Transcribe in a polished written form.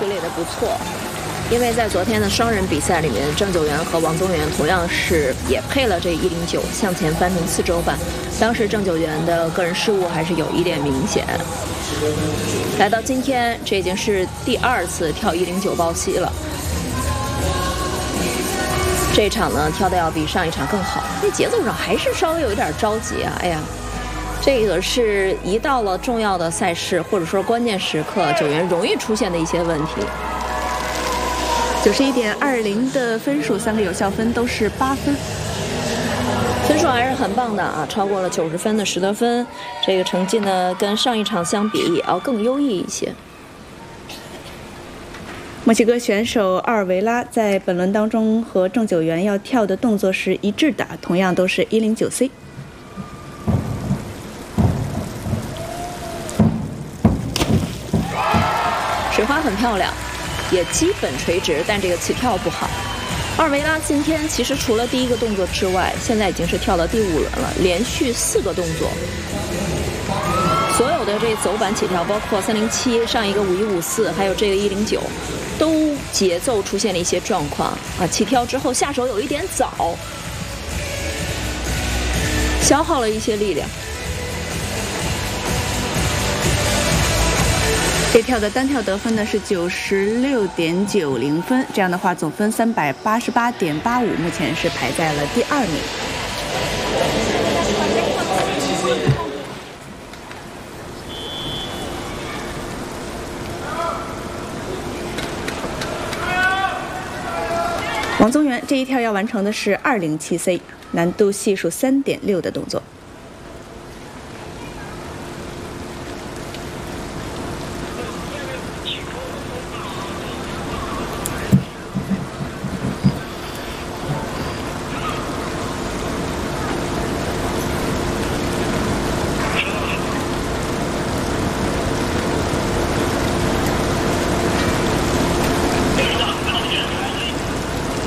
垒得不错。因为在昨天的双人比赛里面，郑九元和王宗源同样是也配了这109向前翻腾4周半，当时郑九元的个人失误还是有一点明显。来到今天，这已经是第2次跳109抱膝了。这一场呢，跳的要比上一场更好，那节奏上还是稍微有一点着急啊！哎呀，这个是一到了重要的赛事或者说关键时刻，九元容易出现的一些问题。 91.20的分数，3个有效分都是8分， 分数还是很棒的啊，超过了90分的10得分。这个成绩呢，跟上一场相比也要更优异一些。 墨西哥选手奥尔维拉在本轮当中和郑九元要跳的动作是一致的，同样都是109C。 水花很漂亮。也基本垂直，但这个起跳不好。奥尔维拉今天其实除了第1个动作之外，现在已经是跳到第5轮了，连续4个动作，所有的这走板起跳，包括307、上一个5154，还有这个109，都节奏出现了一些状况啊。起跳之后下手有一点早，消耗了一些力量。 这跳的单跳得分呢是96.90分，这样的话总分388.85，目前是排在了第2名。王宗源这一跳要完成的是207C，难度系数3.6的动作。